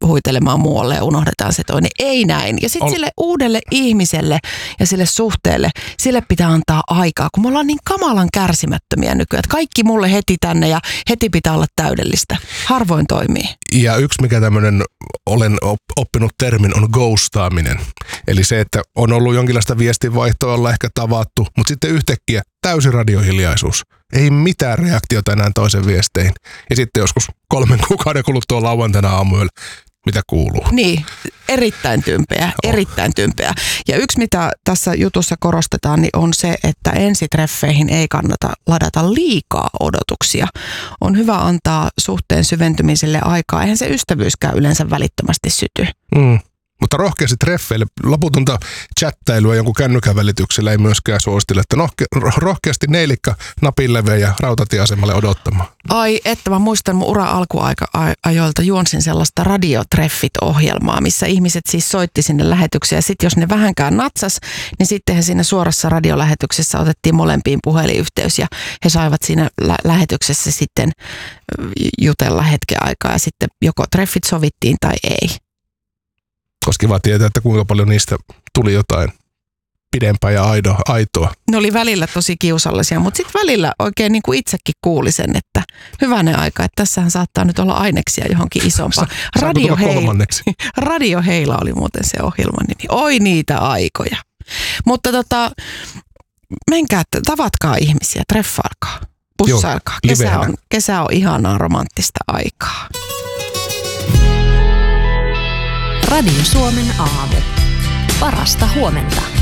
huitelemaan muualle ja unohdetaan se toinen. Ei näin. Ja sitten sille uudelle ihmiselle ja sille suhteelle, sille pitää antaa aikaa, kun me ollaan niin kamalan kärsimättömiä nykyään. Että kaikki mulle heti tänne ja heti pitää olla täydellistä. Harvoin toimii. Ja yksi, mikä tämmöinen olen oppinut termin, on ghostaaminen. Eli se, että on ollut jonkinlaista viestinvaihtoa, ollaan ehkä tavattu, mutta sitten yhtäkkiä täysin radiohiljaisuus. Ei mitään reaktiota enää toisen viesteihin. Ja sitten joskus 3 kuukauden kuluttua lauantaina aamuyöllä, mitä kuuluu. Niin, erittäin tympeä. Ja yksi, mitä tässä jutussa korostetaan, niin on se, että ensitreffeihin ei kannata ladata liikaa odotuksia. On hyvä antaa suhteen syventymiselle aikaa. Eihän se ystävyyskään yleensä välittömästi syty. Mutta rohkeasti treffeille, loputonta chattailua jonkun kännykän välityksellä ei myöskään suositella, että rohkeasti neilikka napinleveen ja rautatieasemalle odottamaan. Ai, että mä muistan mun ura alkuajoilta juonsin sellaista radiotreffit-ohjelmaa, missä ihmiset siis soitti sinne lähetykseen ja sitten jos ne vähänkään natsas, niin sittenhän siinä suorassa radiolähetyksessä otettiin molempiin puhelinyhteys ja he saivat siinä lähetyksessä sitten jutella hetken aikaa ja sitten joko treffit sovittiin tai ei. Olisi kiva tietää, että kuinka paljon niistä tuli jotain pidempää ja aitoa. Ne oli välillä tosi kiusallisia, mutta sitten välillä oikein niin kuin itsekin kuuli sen, että hyvänen aika, että tässähän saattaa nyt olla aineksia johonkin isompaan. Radio Heila oli muuten se ohjelman nimi. Oi niitä aikoja. Mutta menkää, tavatkaa ihmisiä, treffailkaa, pussailkaa. Kesä on ihanaa romanttista aikaa. Radio Suomen aamu. Parasta huomenta.